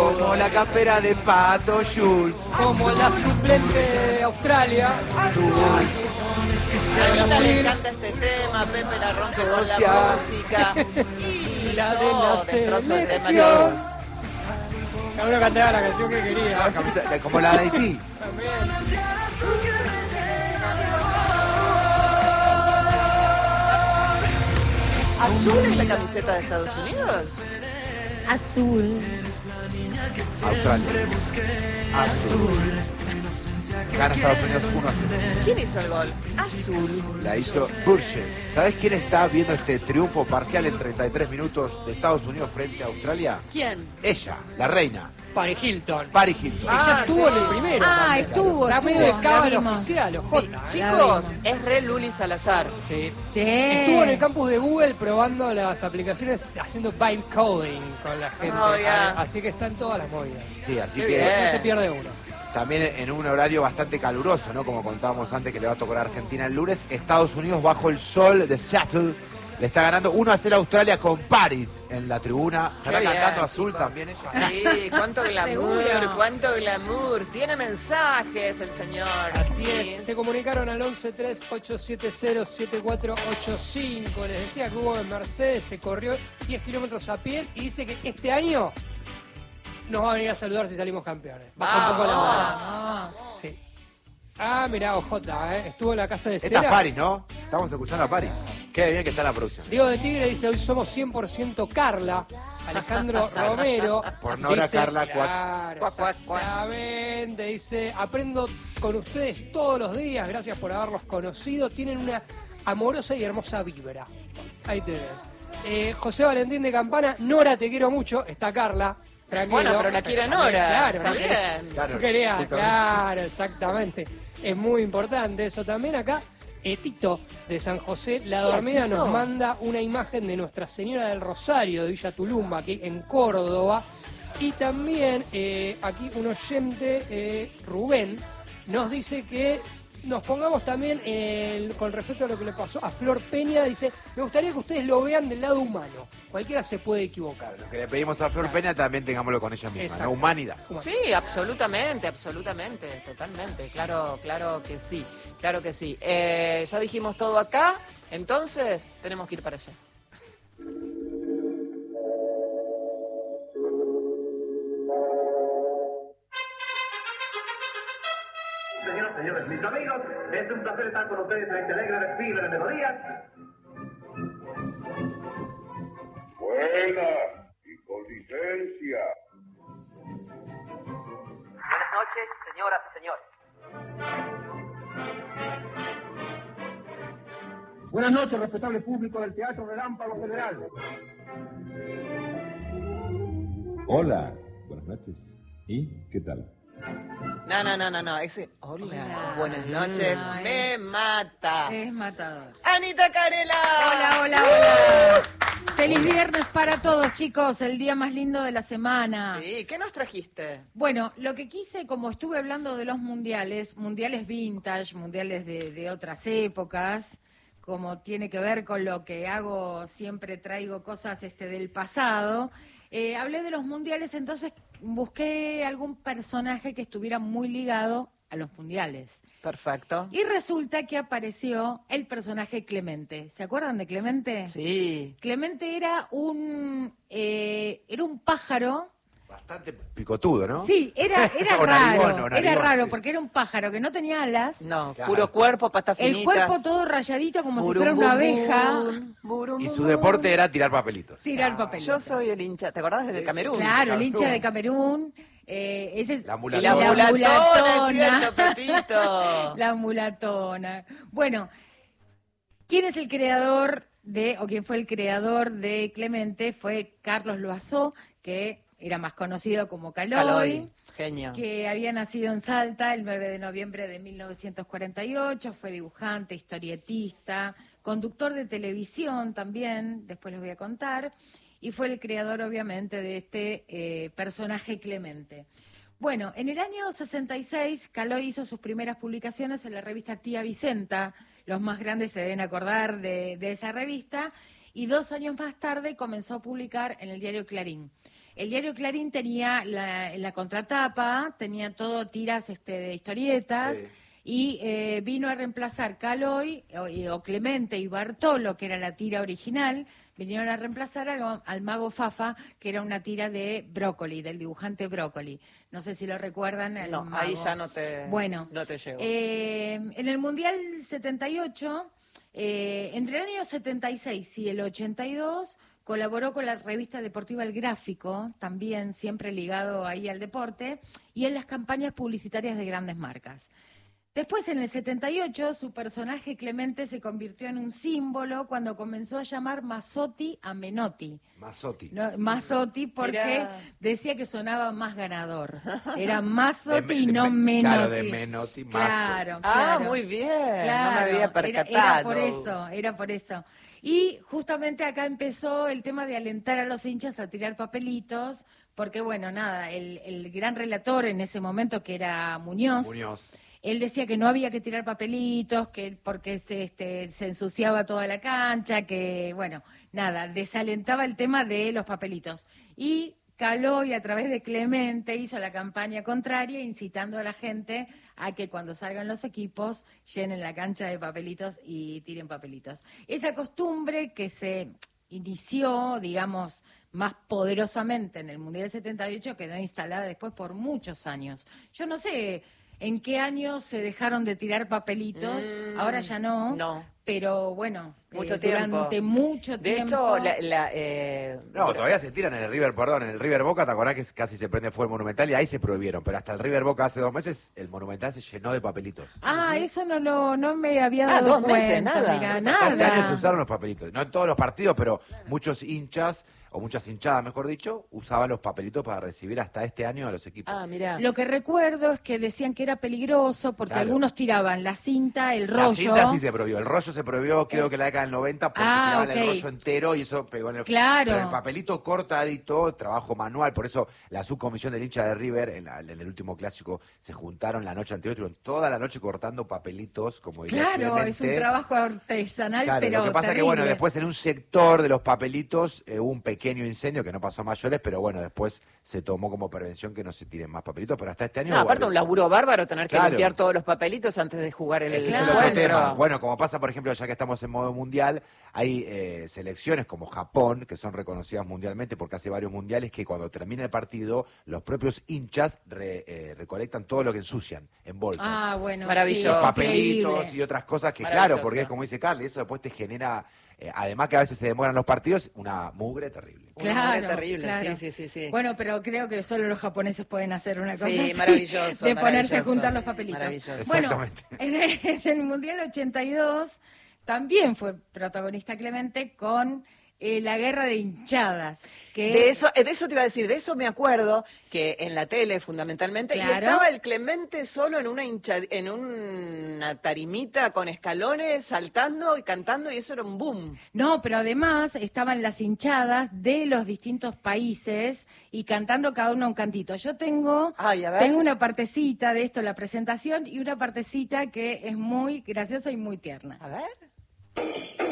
como la campera de Pato Jules, como la suplente de Australia. A Anita le encanta este tema, Pepe la rompe con la música. Y La de yo la destrozo el tema. selección. Cada uno cantaba la canción que quería. como la de Haití. También. ¿Azul es la camiseta de Estados Unidos? Azul. Australia. Azul. Gana Estados Unidos 1-0. ¿Quién hizo el gol? Azul. La hizo Burgess. ¿Sabes quién está viendo este triunfo parcial en 33 minutos de Estados Unidos frente a Australia? ¿Quién? Ella, la reina, Paris Hilton. Paris Hilton. Ella estuvo en el primero. también. Estuvo. Está medio de la cábala vimos. oficial, ojota. Chicos, es re Luli Salazar. Sí. Sí. Estuvo en el campus de Google probando las aplicaciones, haciendo vibe coding con la gente. Oh, yeah. Así que está en todas las movidas. Sí, así Qué que bien. No se pierde uno. también en un horario bastante caluroso, ¿no? Como contábamos antes que le va a tocar a Argentina el lunes. Estados Unidos bajo el sol de Seattle. Le está ganando 1-0 a Australia con Paris en la tribuna. Estará Qué bien, cantando azul chicos. también ella. Sí, cuánto glamour, Seguro. cuánto glamour. Tiene mensajes el señor. Así es, se comunicaron al 1138707485. Les decía que hubo en Mercedes, se corrió 10 kilómetros a pie y dice que este año nos va a venir a saludar si salimos campeones. Baja un poco la mano. Vamos. Sí. Ah, mirá, Ojota, estuvo en la casa de Esta Cera. es Paris, ¿no? Estamos escuchando a Paris. Qué bien que está la producción. Diego de Tigre dice, hoy somos 100% Carla. Alejandro Romero. Por Nora dice, Carla, claro, cuac, cuac, cuac. exactamente. Dice, aprendo con ustedes todos los días. Gracias por haberlos conocido. Tienen una amorosa y hermosa vibra. Ahí tenés. José Valentín de Campana. Nora, te quiero mucho. Está Carla. Tranquilo. Bueno, pero la quiere Nora. Claro, Está bien. Claro, tú querías, justamente. claro, exactamente. Es muy importante eso también acá. Tito de San José, La Dormida, Tito. nos manda una imagen de Nuestra Señora del Rosario de Villa Tulumba, aquí en Córdoba. Y también aquí un oyente, Rubén, nos dice que nos pongamos también con respecto a lo que le pasó a Flor Peña. Dice, me gustaría que ustedes lo vean del lado humano. Cualquiera se puede equivocar. Lo que le pedimos a Flor Peña también tengámoslo con ella misma, Exacto. ¿no? Humanidad. Sí, absolutamente, totalmente. Claro que sí, claro que sí. Ya dijimos todo acá, entonces tenemos que ir para allá. Señoras, señores, mis amigos, es un placer estar con ustedes en este alegre desfile de melodías. Buena y con licencia. Buenas noches, señoras y señores. Buenas noches, respetable público del Teatro Relámpago Federal. Hola, buenas noches. ¿Y qué tal? No, ese hola, buenas noches, Ay. me mata. Es matador. Anita Carela. Hola. Feliz viernes para todos, chicos. El día más lindo de la semana. Sí, ¿qué nos trajiste? Bueno, lo que quise, como estuve hablando de los mundiales vintage, mundiales de otras épocas, como tiene que ver con lo que hago, siempre traigo cosas del pasado. Hablé de los mundiales, entonces busqué algún personaje que estuviera muy ligado a los mundiales. Perfecto. Y resulta que apareció el personaje Clemente. ¿Se acuerdan de Clemente? Sí. Clemente era un pájaro. Bastante picotudo, ¿no? Sí, era O narigón, raro, o narigón, era raro, sí. porque era un pájaro que no tenía alas. No, Claro. puro cuerpo, pasta finita. El cuerpo todo rayadito como si Burum, fuera una bum, abeja. bum, burum, Y bum, su bum. deporte era tirar papelitos. Tirar papelitos. Yo soy el hincha, ¿te acordás del Camerún? Claro, el hincha de Camerún. Ese es La Y la mulatona. mulatona, es cierto, Pepito. La mulatona. Bueno, ¿quién es el creador o quién fue el creador de Clemente? Fue Carlos Loazó, que era más conocido como Caloi. Caloi, genio. Que había nacido en Salta el 9 de noviembre de 1948, fue dibujante, historietista, conductor de televisión también, después les voy a contar, y fue el creador obviamente de este personaje Clemente. Bueno, en el año 66, Caloi hizo sus primeras publicaciones en la revista Tía Vicenta, los más grandes se deben acordar de esa revista, y 2 años más tarde comenzó a publicar en el diario Clarín. El diario Clarín tenía en la contratapa, tenía todo tiras de historietas, Sí. y vino a reemplazar Caloy o Clemente y Bartolo, que era la tira original, vinieron a reemplazar al Mago Fafa, que era una tira de Brócoli, del dibujante Brócoli. No sé si lo recuerdan. El No, Mago. ahí ya no te llego. En el Mundial 78, entre el año 76 y el 82, colaboró con la revista deportiva El Gráfico, también siempre ligado ahí al deporte, y en las campañas publicitarias de grandes marcas. Después, en el 78, su personaje Clemente se convirtió en un símbolo cuando comenzó a llamar Mazzotti a Menotti. Mazzotti. No, Mazzotti porque Mirá. decía que sonaba más ganador. Era Mazzotti y no Menotti. Claro, de Menotti, Mazzo. Claro, Ah, claro. muy bien. Claro, no me había percatado. era por eso. Y justamente acá empezó el tema de alentar a los hinchas a tirar papelitos, porque bueno, nada, el gran relator en ese momento, que era Muñoz. Él decía que no había que tirar papelitos, que porque se ensuciaba toda la cancha, que, bueno, nada, desalentaba el tema de los papelitos. Y Caloy, a través de Clemente, hizo la campaña contraria, incitando a la gente a que cuando salgan los equipos llenen la cancha de papelitos y tiren papelitos. Esa costumbre que se inició, digamos, más poderosamente en el Mundial 78, quedó instalada después por muchos años. Yo no sé en qué año se dejaron de tirar papelitos, ahora ya no, pero bueno, durante mucho tiempo. De hecho, No, todavía se tiran en el River, en el River Boca, ¿te acordás que casi se prende fuego el Monumental? Y ahí se prohibieron, pero hasta el River Boca hace 2 meses, el Monumental se llenó de papelitos. Eso no me había dado 2 cuenta. meses, nada. Mirá, Este año se nada. usaron los papelitos. No en todos los partidos, pero muchos hinchas, o muchas hinchadas, mejor dicho, usaban los papelitos para recibir hasta este año a los equipos. Mirá. Lo que recuerdo es que decían que era peligroso porque Claro. algunos tiraban la cinta, el rollo. La cinta sí se prohibió. El rollo se prohibió, creo que en la década del 90, porque tiraban ok. el rollo entero y eso pegó en el... Claro. Pero el papelito cortadito, trabajo manual. Por eso la subcomisión del hincha de River, en el último clásico, se juntaron la noche anterior, estuvieron toda la noche cortando papelitos, como diría Claro, Clemente. es un trabajo artesanal, Claro, pero lo que pasa es que, bueno, después en un sector de los papelitos hubo un pequeño incendio que no pasó a mayores, pero bueno, después se tomó como prevención que no se tiren más papelitos, pero hasta este año... No, aparte un laburo bárbaro tener que Claro. limpiar todos los papelitos antes de jugar el Ese es Claro. el otro encuentro. tema. Bueno, como pasa, por ejemplo, ya que estamos en modo mundial, hay selecciones como Japón, que son reconocidas mundialmente porque hace varios mundiales, que cuando termina el partido, los propios hinchas recolectan todo lo que ensucian en bolsas. Bueno, Maravilloso. sí, es Papelitos increíble. y otras cosas que, Maravilloso. claro, porque es como dice Carly, eso después te genera, además que a veces se demoran los partidos, una mugre terrible. Una terrible, claro. sí. Bueno, pero creo que solo los japoneses pueden hacer una cosa Sí, así, maravilloso, de ponerse a maravilloso. juntar los papelitos. Maravilloso. Bueno, Exactamente. en el Mundial 82 también fue protagonista Clemente con la guerra de hinchadas. Que De eso te iba a decir, de eso me acuerdo, que en la tele fundamentalmente, y Claro. estaba el Clemente solo en una tarimita con escalones, saltando y cantando, y eso era un boom. No, pero además estaban las hinchadas de los distintos países y cantando cada uno un cantito. Yo tengo A ver. una partecita de esto, la presentación, y una partecita que es muy graciosa y muy tierna. A ver.